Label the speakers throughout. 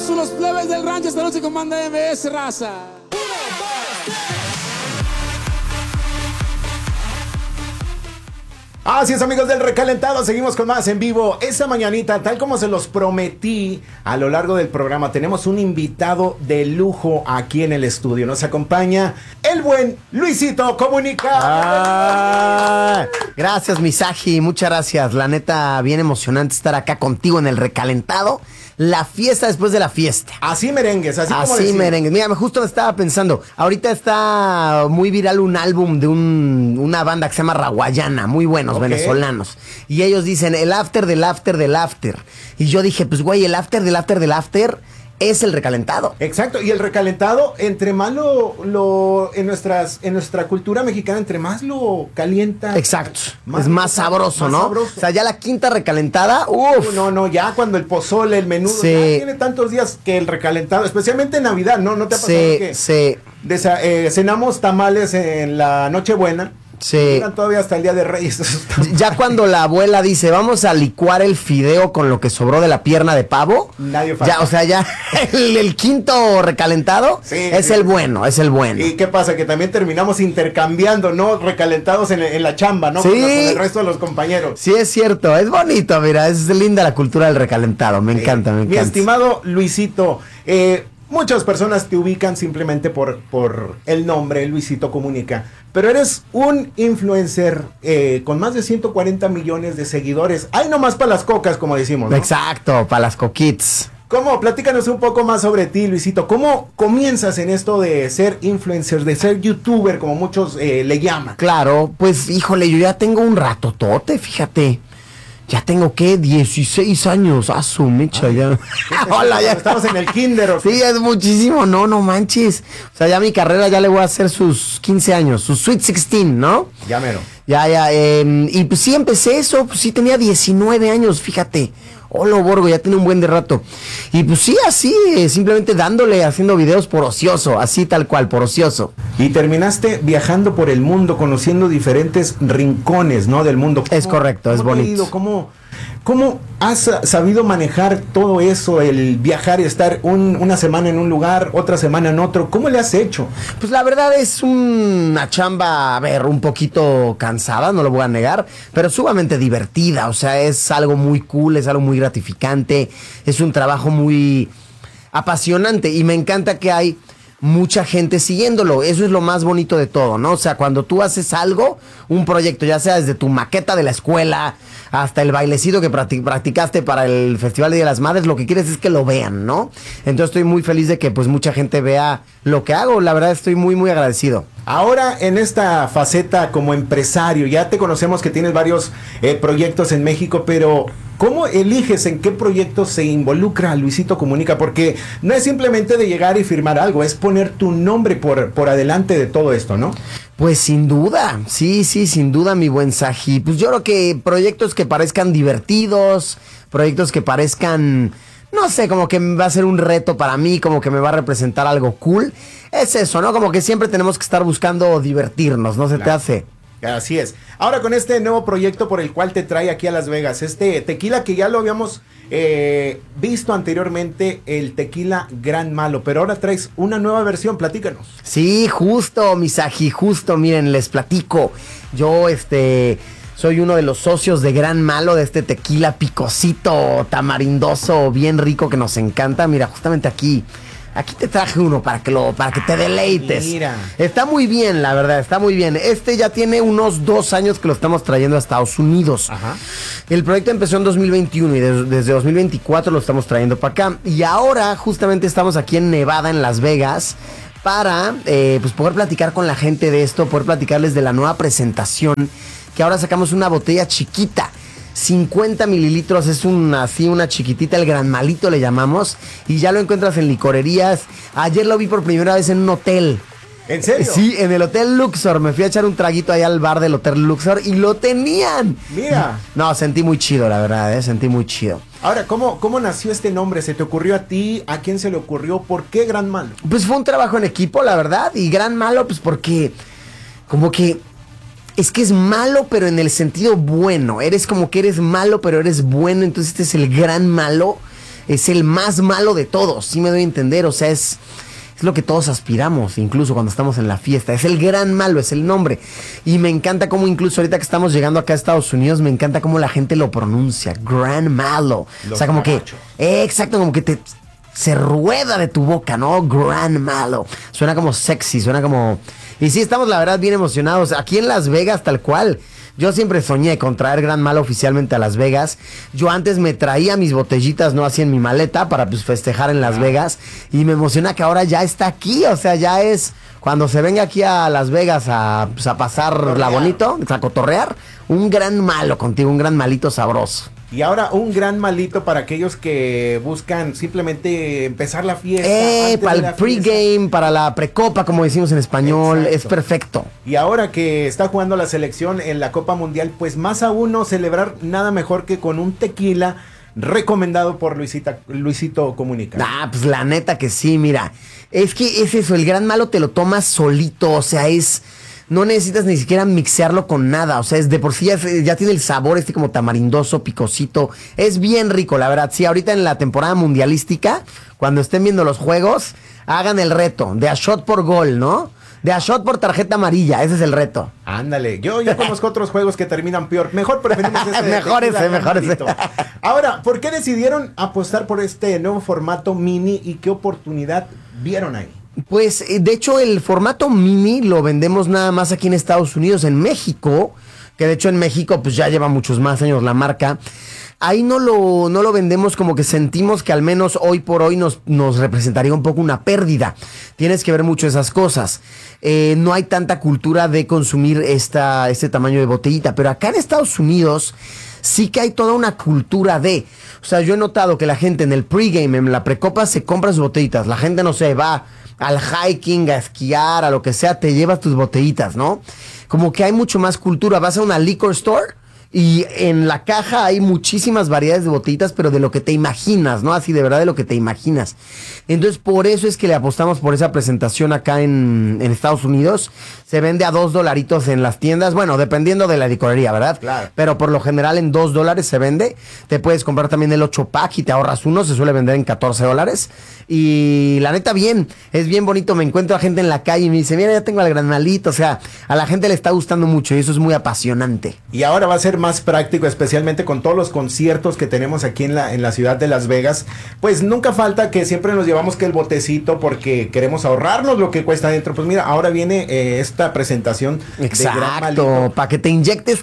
Speaker 1: todos los plebes del rancho esta noche con banda MBS, raza.
Speaker 2: Así es, amigos del Recalentado, seguimos con más en vivo. Esa mañanita, tal como se los prometí a lo largo del programa, tenemos un invitado de lujo aquí en el estudio. Nos acompaña el buen Luisito Comunica.
Speaker 3: Gracias, Misagi, muchas gracias. La neta, bien emocionante estar acá contigo en el Recalentado. La fiesta después de la fiesta.
Speaker 2: Así merengues, así como
Speaker 3: Así
Speaker 2: decimos.
Speaker 3: merengues. Mira, justo me estaba pensando, ahorita está muy viral un álbum de una banda que se llama Raguayana, muy buenos, venezolanos. Y ellos dicen, el after del after del after. Y yo dije, pues güey, el after del after del after es el Recalentado.
Speaker 2: Exacto, y el recalentado, entre más en nuestra cultura mexicana, entre más lo calienta.
Speaker 3: Exacto, es más sabroso, ¿no?
Speaker 2: Sabroso.
Speaker 3: O sea, ya la quinta recalentada, uff.
Speaker 2: No, ya cuando el pozole, el menudo,
Speaker 3: Sí.
Speaker 2: ya tiene tantos días que el recalentado, especialmente en Navidad, ¿no? ¿No te ha pasado que cenamos tamales en la Nochebuena?
Speaker 3: Sí.
Speaker 2: Duran todavía hasta el Día de Reyes.
Speaker 3: Ya cuando la abuela dice, vamos a licuar el fideo con lo que sobró de la pierna de pavo.
Speaker 2: Nadie falta.
Speaker 3: Ya, o sea, ya el quinto recalentado es el bueno, es el bueno.
Speaker 2: ¿Y qué pasa? Que también terminamos intercambiando, ¿no? Recalentados en la chamba, ¿no?
Speaker 3: Sí.
Speaker 2: Con el resto de los compañeros.
Speaker 3: Sí, es cierto, es bonito, mira, es linda la cultura del recalentado, me encanta, me encanta.
Speaker 2: Mi estimado Luisito, muchas personas te ubican simplemente por el nombre, Luisito Comunica, pero eres un influencer con más de 140 millones de seguidores. Ay, nomás para las cocas, como decimos, ¿no?
Speaker 3: Exacto, para las coquits.
Speaker 2: ¿Cómo? Platícanos un poco más sobre ti, Luisito. ¿Cómo comienzas en esto de ser influencer, de ser youtuber, como muchos le llaman?
Speaker 3: Claro, pues híjole, yo ya tengo un ratotote, fíjate. Ya tengo, ¿qué? 16 años. Ah, su mecha, ya.
Speaker 2: Hola, ya estamos en el kinder. ¿O qué?
Speaker 3: Sí, es muchísimo. No manches. O sea, ya mi carrera ya le voy a hacer sus 15 años, sus Sweet 16, ¿no?
Speaker 2: Ya mero.
Speaker 3: Ya. Y pues sí, empecé eso. Pues sí, tenía 19 años, fíjate. Hola, Borgo, ya tiene un buen de rato. Y pues sí, así, simplemente dándole, haciendo videos por ocioso, así tal cual, por ocioso.
Speaker 2: Y terminaste viajando por el mundo, conociendo diferentes rincones, ¿no? Del mundo.
Speaker 3: Es correcto, es bonito.
Speaker 2: ¿Cómo has sabido manejar todo eso, el viajar y estar una semana en un lugar, otra semana en otro? ¿Cómo le has hecho?
Speaker 3: Pues la verdad es una chamba, a ver, un poquito cansada, no lo voy a negar, pero sumamente divertida. O sea, es algo muy cool, es algo muy gratificante, es un trabajo muy apasionante y me encanta que hay mucha gente siguiéndolo. Eso es lo más bonito de todo, ¿no? O sea, cuando tú haces algo, un proyecto, ya sea desde tu maqueta de la escuela hasta el bailecito que practicaste para el Festival de Día de las Madres, lo que quieres es que lo vean, ¿no? Entonces estoy muy feliz de que pues mucha gente vea lo que hago. La verdad estoy muy, muy agradecido.
Speaker 2: Ahora en esta faceta como empresario, ya te conocemos que tienes varios proyectos en México, pero ¿cómo eliges en qué proyectos se involucra Luisito Comunica? Porque no es simplemente de llegar y firmar algo, es poner tu nombre por adelante de todo esto, ¿no?
Speaker 3: Pues sin duda, sí, sin duda, mi buen Saji. Pues yo creo que proyectos que parezcan divertidos, proyectos que parezcan, no sé, como que va a ser un reto para mí, como que me va a representar algo cool. Es eso, ¿no? Como que siempre tenemos que estar buscando divertirnos, ¿no se te hace?
Speaker 2: Así es. Ahora con este nuevo proyecto por el cual te trae aquí a Las Vegas, este tequila que ya lo habíamos visto anteriormente, el tequila Gran Malo, pero ahora traes una nueva versión, platícanos.
Speaker 3: Sí, justo, Misagi, justo, miren, les platico. Yo, soy uno de los socios de Gran Malo, de este tequila picosito, tamarindoso, bien rico que nos encanta. Mira, justamente aquí te traje uno para que te deleites.
Speaker 2: Mira.
Speaker 3: Está muy bien, la verdad, está muy bien. Este ya tiene unos 2 años que lo estamos trayendo a Estados Unidos.
Speaker 2: Ajá.
Speaker 3: El proyecto empezó en 2021 y desde 2024 lo estamos trayendo para acá. Y ahora justamente estamos aquí en Nevada, en Las Vegas, para pues poder platicar con la gente de esto, poder platicarles de la nueva presentación, que ahora sacamos una botella chiquita. 50 mililitros, es una chiquitita, el Gran Malito le llamamos, y ya lo encuentras en licorerías. Ayer lo vi por primera vez en un hotel.
Speaker 2: ¿En serio?
Speaker 3: Sí, en el Hotel Luxor. Me fui a echar un traguito allá al bar del Hotel Luxor y lo tenían.
Speaker 2: Mira.
Speaker 3: No, sentí muy chido, la verdad, sentí muy chido.
Speaker 2: Ahora, ¿cómo nació este nombre? ¿Se te ocurrió a ti? ¿A quién se le ocurrió? ¿Por qué Gran Malo?
Speaker 3: Pues fue un trabajo en equipo, la verdad, y Gran Malo, pues porque como que es que es malo, pero en el sentido bueno. Eres como que eres malo, pero eres bueno. Entonces este es el Gran Malo. es el más malo de todos, sí me doy a entender, o sea, es lo que todos aspiramos, incluso cuando estamos en la fiesta. Es el gran malo, es el nombre. Y me encanta cómo incluso ahorita que estamos llegando acá a Estados Unidos, me encanta cómo la gente lo pronuncia. Gran malo. O sea, como que... exacto, como que se rueda de tu boca, ¿no? Gran malo. Suena como sexy, suena como... Y sí, estamos la verdad bien emocionados. Aquí en Las Vegas, tal cual. Yo siempre soñé con traer Gran Malo oficialmente a Las Vegas. Yo antes me traía mis botellitas, no así en mi maleta, para pues festejar en Las Vegas. Y me emociona que ahora ya está aquí. O sea, ya es cuando se venga aquí a Las Vegas a pasarla bonito, a cotorrear. Un Gran Malo contigo, un Gran Malito sabroso.
Speaker 2: Y ahora un gran malito para aquellos que buscan simplemente empezar la fiesta.
Speaker 3: Para el pregame, para la precopa, como decimos en español, exacto. Es perfecto.
Speaker 2: Y ahora que está jugando la selección en la Copa Mundial, pues más aún no celebrar nada mejor que con un tequila recomendado por Luisito Comunica.
Speaker 3: Pues la neta que sí, mira. Es que es eso, el Gran Malo te lo tomas solito, o sea, no necesitas ni siquiera mixearlo con nada. O sea, es de por sí ya tiene el sabor como tamarindoso, picosito. Es bien rico, la verdad. Sí, ahorita en la temporada mundialística, cuando estén viendo los juegos, hagan el reto de a shot por gol, ¿no? De a shot por tarjeta amarilla. Ese es el reto.
Speaker 2: Ándale. Yo conozco otros juegos que terminan peor. Mejor preferimos ese.
Speaker 3: mejor ese.
Speaker 2: Ahora, ¿por qué decidieron apostar por este nuevo formato mini y qué oportunidad vieron ahí?
Speaker 3: Pues, de hecho, el formato mini lo vendemos nada más aquí en Estados Unidos. En México, que de hecho en México pues ya lleva muchos más años la marca, ahí no lo vendemos, como que sentimos que al menos hoy por hoy nos representaría un poco una pérdida. Tienes que ver mucho esas cosas. No hay tanta cultura de consumir este tamaño de botellita, pero acá en Estados Unidos sí que hay toda una cultura de... O sea, yo he notado que la gente en el pregame, en la precopa, se compra sus botellitas. La gente, no sé, va al hiking, a esquiar, a lo que sea, te llevas tus botellitas, ¿no? Como que hay mucho más cultura. Vas a una liquor store y en la caja hay muchísimas variedades de botellitas, pero de lo que te imaginas, ¿no? Así de verdad de lo que te imaginas. Entonces, por eso es que le apostamos por esa presentación acá en Estados Unidos. Se vende a $2 en las tiendas. Bueno, dependiendo de la licorería, ¿verdad?
Speaker 2: Claro.
Speaker 3: Pero por lo general en $2 se vende. Te puedes comprar también el 8-pack y te ahorras uno. Se suele vender en $14. Y la neta, bien. Es bien bonito. Me encuentro a gente en la calle y me dice, mira, ya tengo al Gran Malito. O sea, a la gente le está gustando mucho y eso es muy apasionante.
Speaker 2: Y ahora va a ser más práctico, especialmente con todos los conciertos que tenemos aquí en la ciudad de Las Vegas. Pues nunca falta que siempre nos llevamos que el botecito porque queremos ahorrarnos lo que cuesta adentro. Pues mira, ahora viene esta presentación.
Speaker 3: Exacto, para que te inyectes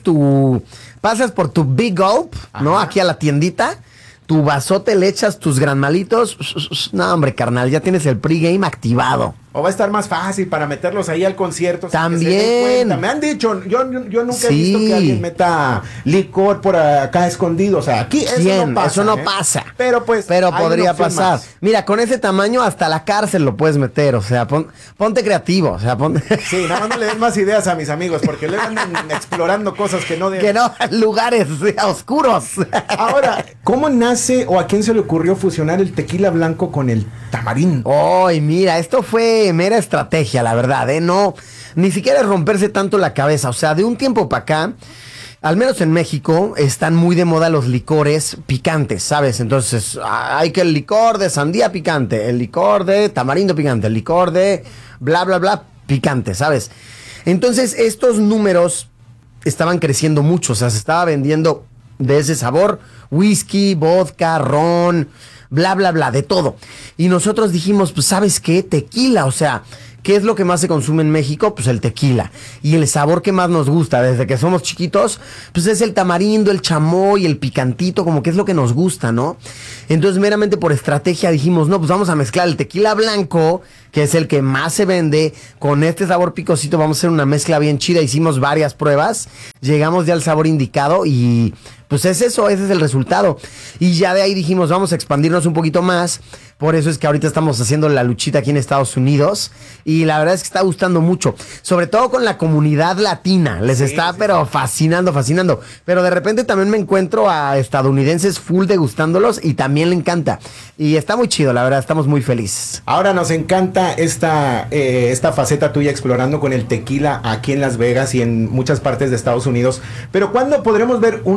Speaker 3: pasas por tu Big Gulp, ¿no? Aquí a la tiendita, tu vasote, le echas tus Gran Malitos. No, hombre, carnal, ya tienes el pregame activado.
Speaker 2: O va a estar más fácil para meterlos ahí al concierto.
Speaker 3: También.
Speaker 2: Me han dicho, yo nunca he visto que alguien meta licor por acá escondido. O sea, aquí eso no pasa. Pero
Speaker 3: podría pasar. Más. Mira, con ese tamaño hasta la cárcel lo puedes meter. O sea, ponte creativo. O sea,
Speaker 2: Sí, nada más no le den más ideas a mis amigos porque le andan explorando cosas que no deben.
Speaker 3: Que no, lugares oscuros.
Speaker 2: Ahora, ¿cómo nace o a quién se le ocurrió fusionar el tequila blanco con el tamarindo?
Speaker 3: Ay, mira, esto fue mera estrategia, la verdad, no, ni siquiera es romperse tanto la cabeza. O sea, de un tiempo para acá, al menos en México, están muy de moda los licores picantes, ¿sabes? Entonces, hay que el licor de sandía picante, el licor de tamarindo picante, el licor de bla, bla, bla picante, ¿sabes? Entonces, estos números estaban creciendo mucho, o sea, se estaba vendiendo de ese sabor, whisky, vodka, ron, bla, bla, bla, de todo. Y nosotros dijimos, pues, ¿sabes qué? Tequila, o sea, ¿qué es lo que más se consume en México? Pues el tequila. Y el sabor que más nos gusta desde que somos chiquitos, pues es el tamarindo, el chamoy, el picantito, como que es lo que nos gusta, ¿no? Entonces, meramente por estrategia dijimos, no, pues vamos a mezclar el tequila blanco, que es el que más se vende, con este sabor picosito, vamos a hacer una mezcla bien chida. Hicimos varias pruebas, llegamos ya al sabor indicado y pues es eso, ese es el resultado. Y ya de ahí dijimos, vamos a expandirnos un poquito más. Por eso es que ahorita estamos haciendo la luchita aquí en Estados Unidos. Y la verdad es que está gustando mucho. Sobre todo con la comunidad latina. Les está pero fascinando. Pero de repente también me encuentro a estadounidenses full degustándolos y también le encanta. Y está muy chido, la verdad, estamos muy felices.
Speaker 2: Ahora nos encanta esta faceta tuya explorando con el tequila aquí en Las Vegas y en muchas partes de Estados Unidos. Pero ¿cuándo podremos ver uno de los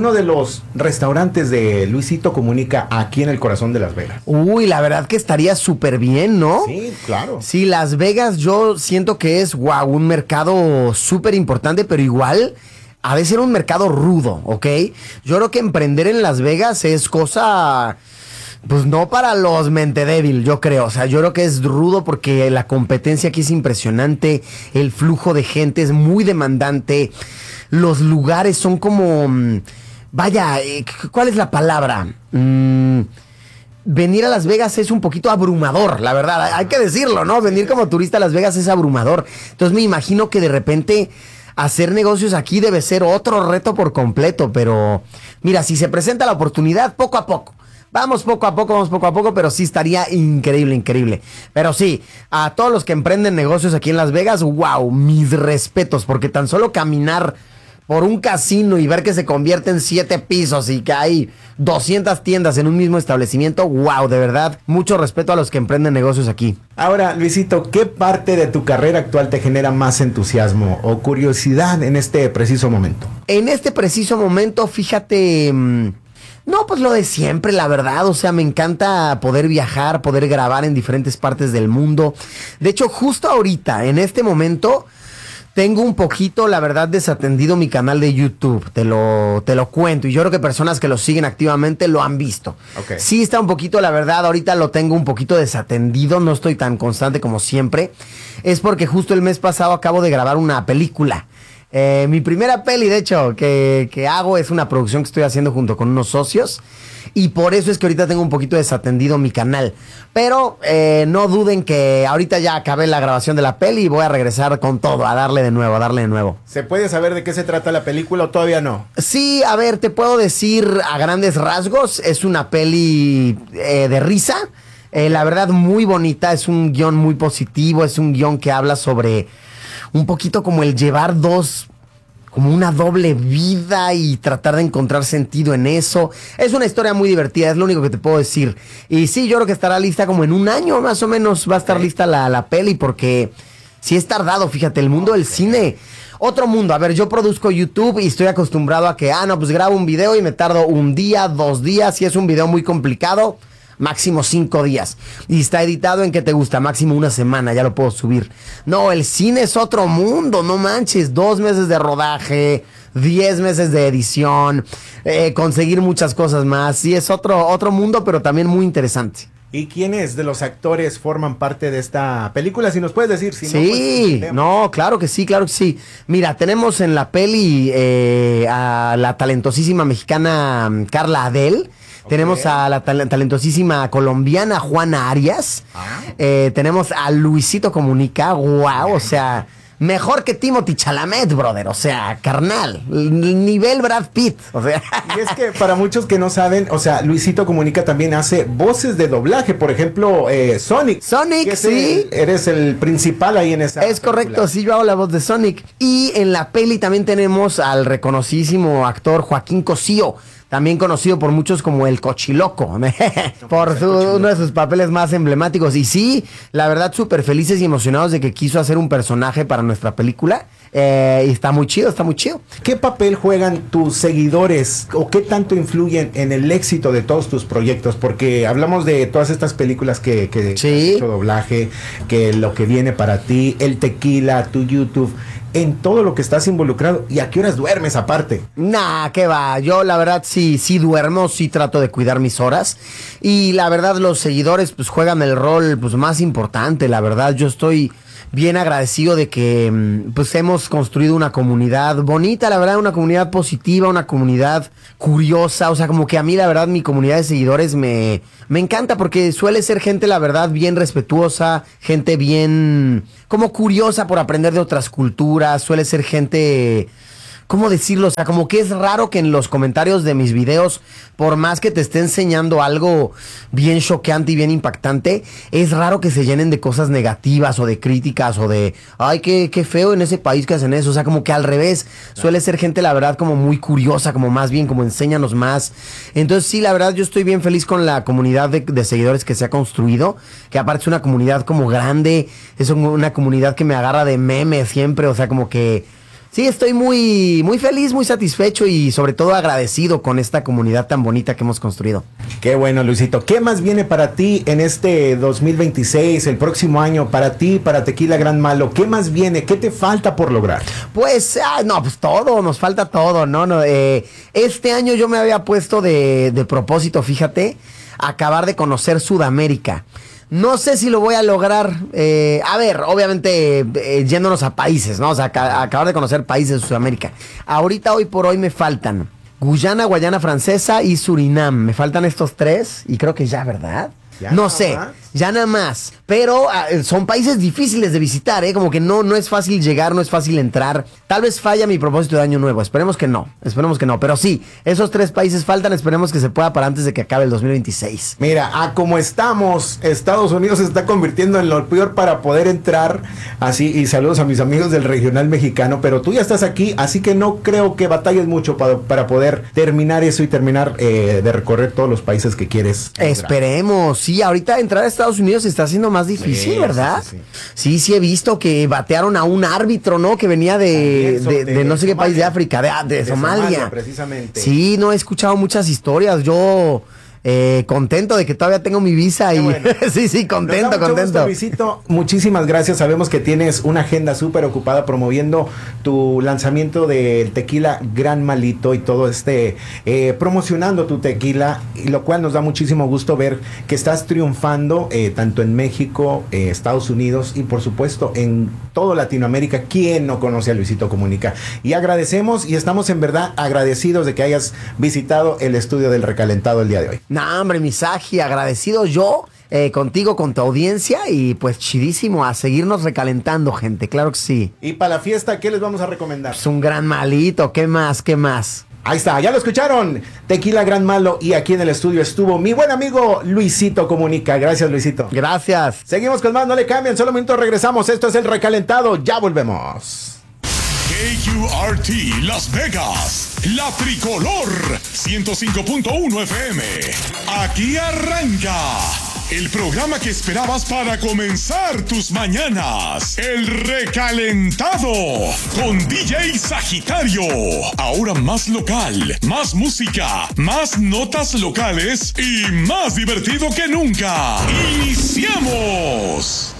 Speaker 2: los restaurantes de Luisito Comunica aquí en el corazón de Las Vegas?
Speaker 3: Uy, la verdad que estaría súper bien, ¿no?
Speaker 2: Sí, claro.
Speaker 3: Sí, Las Vegas yo siento que es, wow, un mercado súper importante, pero igual ha de ser un mercado rudo, ¿ok? Yo creo que emprender en Las Vegas es cosa, pues no para los mente débil, yo creo. O sea, yo creo que es rudo porque la competencia aquí es impresionante, el flujo de gente es muy demandante, los lugares son como, vaya, ¿cuál es la palabra? Venir a Las Vegas es un poquito abrumador, la verdad, hay que decirlo, ¿no? Venir como turista a Las Vegas es abrumador. Entonces me imagino que de repente hacer negocios aquí debe ser otro reto por completo, pero mira, si se presenta la oportunidad, poco a poco. Vamos poco a poco, pero sí estaría increíble, increíble. Pero sí, a todos los que emprenden negocios aquí en Las Vegas, wow, mis respetos, porque tan solo caminar por un casino y ver que se convierte en 7 pisos y que hay 200 tiendas en un mismo establecimiento, wow, de verdad, mucho respeto a los que emprenden negocios aquí.
Speaker 2: Ahora, Luisito, ¿qué parte de tu carrera actual te genera más entusiasmo o curiosidad en este preciso momento?
Speaker 3: En este preciso momento, fíjate, no, pues lo de siempre, la verdad, o sea, me encanta poder viajar, poder grabar en diferentes partes del mundo. De hecho, justo ahorita, en este momento, tengo un poquito, la verdad, desatendido mi canal de YouTube, te lo cuento, y yo creo que personas que lo siguen activamente lo han visto.
Speaker 2: Okay.
Speaker 3: Sí está un poquito, la verdad, ahorita lo tengo un poquito desatendido, no estoy tan constante como siempre. Es porque justo el mes pasado acabo de grabar una película. Mi primera peli, de hecho, que hago es una producción que estoy haciendo junto con unos socios. Y por eso es que ahorita tengo un poquito desatendido mi canal. Pero no duden que ahorita ya acabé la grabación de la peli y voy a regresar con todo, a darle de nuevo.
Speaker 2: ¿Se puede saber de qué se trata la película o todavía no?
Speaker 3: Sí, a ver, te puedo decir a grandes rasgos, es una peli de risa. La verdad, muy bonita, es un guión muy positivo, es un guión que habla sobre un poquito como el llevar como una doble vida y tratar de encontrar sentido en eso. Es una historia muy divertida, es lo único que te puedo decir. Y sí, yo creo que estará lista como en un año más o menos, va a estar lista la peli, porque sí es tardado, fíjate, el mundo del cine. Otro mundo, a ver, yo produzco YouTube y estoy acostumbrado a que, pues grabo un video y me tardo 1 día, 2 días, si es un video muy complicado, máximo 5 días. Y está editado en, ¿qué te gusta? Máximo 1 semana, ya lo puedo subir. No, el cine es otro mundo, no manches. 2 meses de rodaje, 10 meses de edición, conseguir muchas cosas más. Sí, es otro mundo, pero también muy interesante.
Speaker 2: ¿Y quiénes de los actores forman parte de esta película? Si nos puedes decir. Si
Speaker 3: sí, no, claro que sí, claro que sí. Mira, tenemos en la peli a la talentosísima mexicana Carla Adel. Okay. Tenemos a la talentosísima colombiana Juana Arias. Tenemos a Luisito Comunica. Wow, o sea, mejor que Timothy Chalamet, brother. O sea, carnal. Nivel Brad Pitt. O sea.
Speaker 2: Y es que para muchos que no saben, o sea, Luisito Comunica también hace voces de doblaje. Por ejemplo, Sonic.
Speaker 3: Sonic, sí.
Speaker 2: Eres el principal ahí en esa
Speaker 3: Es película. Correcto, sí, yo hago la voz de Sonic. Y en la peli también tenemos al reconocidísimo actor Joaquín Cosío, también conocido por muchos como el Cochiloco, por uno de sus papeles más emblemáticos. Y sí, la verdad, súper felices y emocionados de que quiso hacer un personaje para nuestra película. Y está muy chido, está muy chido.
Speaker 2: ¿Qué papel juegan tus seguidores o qué tanto influyen en el éxito de todos tus proyectos? Porque hablamos de todas estas películas que
Speaker 3: sí,
Speaker 2: has hecho doblaje, que lo que viene para ti, el tequila, tu YouTube, en todo lo que estás involucrado. ¿Y a qué horas duermes aparte?
Speaker 3: Nah, qué va. Yo la verdad sí duermo, sí trato de cuidar mis horas. Y la verdad los seguidores pues juegan el rol pues más importante. La verdad yo estoy bien agradecido de que pues hemos construido una comunidad bonita, la verdad, una comunidad positiva, una comunidad curiosa. O sea, como que a mí la verdad mi comunidad de seguidores me encanta porque suele ser gente, la verdad, bien respetuosa, gente bien como curiosa por aprender de otras culturas, suele ser gente, ¿cómo decirlo? O sea, como que es raro que en los comentarios de mis videos, por más que te esté enseñando algo bien choqueante y bien impactante, es raro que se llenen de cosas negativas o de críticas o de, ay, qué feo en ese país que hacen eso. O sea, como que al revés, suele ser gente, la verdad, como muy curiosa, como más bien, como enséñanos más. Entonces, sí, la verdad, yo estoy bien feliz con la comunidad de seguidores que se ha construido, que aparte es una comunidad como grande, es una comunidad que me agarra de memes siempre, o sea, como que Sí, estoy muy, muy feliz, muy satisfecho y sobre todo agradecido con esta comunidad tan bonita que hemos construido.
Speaker 2: Qué bueno, Luisito. ¿Qué más viene para ti en este 2026, el próximo año, para ti, para Tequila Gran Malo? ¿Qué más viene? ¿Qué te falta por lograr?
Speaker 3: Pues, pues todo, nos falta todo, ¿no? Este año yo me había puesto de propósito, fíjate, acabar de conocer Sudamérica. No sé si lo voy a lograr. Obviamente, yéndonos a países, ¿no? O sea, acabar de conocer países de Sudamérica. Ahorita, hoy por hoy, me faltan Guyana, Guayana Francesa y Surinam. Me faltan estos 3 y creo que ya, ¿verdad? No sé, ya nada más. Pero son países difíciles de visitar, ¿eh? Como que no es fácil llegar, no es fácil entrar. Tal vez falla mi propósito de año nuevo. Esperemos que no. Pero sí, esos 3 países faltan. Esperemos que se pueda para antes de que acabe el 2026.
Speaker 2: Mira, como estamos, Estados Unidos se está convirtiendo en lo peor para poder entrar. Así, y saludos a mis amigos del regional mexicano. Pero tú ya estás aquí, así que no creo que batalles mucho para poder terminar eso y terminar de recorrer todos los países que quieres entrar.
Speaker 3: Esperemos. Sí, ahorita entrar a Estados Unidos se está haciendo más difícil, ¿verdad? Sí, he visto que batearon a un árbitro, ¿no? Que venía de no sé qué país de África, de Somalia.
Speaker 2: Precisamente.
Speaker 3: Sí, no he escuchado muchas historias. Yo contento de que todavía tengo mi visa y
Speaker 2: bueno.
Speaker 3: sí, contento.
Speaker 2: Gusto, Luisito, muchísimas gracias. Sabemos que tienes una agenda súper ocupada promoviendo tu lanzamiento del tequila Gran Malito y todo promocionando tu tequila, y lo cual nos da muchísimo gusto ver que estás triunfando tanto en México, Estados Unidos y por supuesto en todo Latinoamérica. ¿Quién no conoce a Luisito Comunica? Y agradecemos y estamos en verdad agradecidos de que hayas visitado el estudio del Recalentado el día de hoy.
Speaker 3: No, hombre, Misagi, agradecido yo contigo, con tu audiencia y pues chidísimo a seguirnos recalentando, gente, claro que sí.
Speaker 2: Y para la fiesta, ¿qué les vamos a recomendar?
Speaker 3: Es un Gran Malito, ¿qué más?
Speaker 2: Ahí está, ya lo escucharon, Tequila Gran Malo, y aquí en el estudio estuvo mi buen amigo Luisito Comunica. Gracias, Luisito.
Speaker 3: Gracias.
Speaker 2: Seguimos con más, no le cambien, solo un minuto regresamos. Esto es El Recalentado, ya volvemos.
Speaker 4: KQRT Las Vegas, la tricolor 105.1 FM. Aquí arranca el programa que esperabas para comenzar tus mañanas. El Recalentado con DJ Sagitario. Ahora más local, más música, más notas locales y más divertido que nunca. ¡Iniciamos!